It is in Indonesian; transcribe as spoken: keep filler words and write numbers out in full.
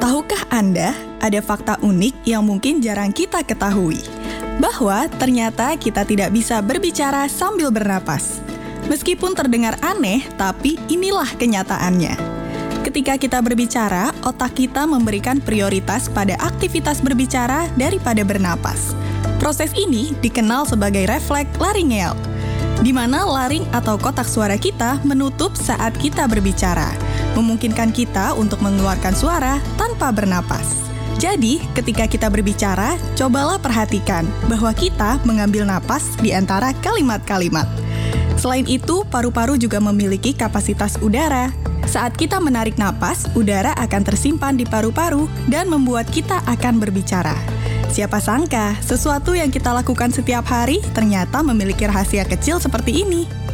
Tahukah Anda, ada fakta unik yang mungkin jarang kita ketahui? Bahwa ternyata kita tidak bisa berbicara sambil bernapas. Meskipun terdengar aneh, tapi inilah kenyataannya. Ketika kita berbicara, otak kita memberikan prioritas pada aktivitas berbicara daripada bernapas. Proses ini dikenal sebagai refleks laringeal, di mana laring atau kotak suara kita menutup saat kita berbicara, memungkinkan kita untuk mengeluarkan suara tanpa bernapas. Jadi, ketika kita berbicara, cobalah perhatikan bahwa kita mengambil napas di antara kalimat-kalimat. Selain itu, paru-paru juga memiliki kapasitas udara. Saat kita menarik napas, udara akan tersimpan di paru-paru dan membuat kita akan berbicara. Siapa sangka, sesuatu yang kita lakukan setiap hari ternyata memiliki rahasia kecil seperti ini.